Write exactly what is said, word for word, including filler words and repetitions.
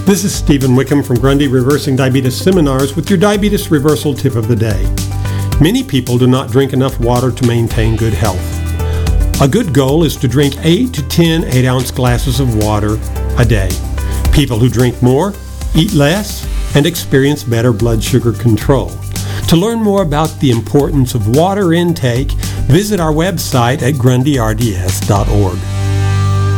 This is Stephen Wickham from Grundy Reversing Diabetes Seminars with your diabetes reversal tip of the day. Many people do not drink enough water to maintain good health. A good goal is to drink eight to ten eight-ounce glasses of water a day. People who drink more eat less and experience better blood sugar control. To learn more about the importance of water intake, visit our website at grundy r d s dot org.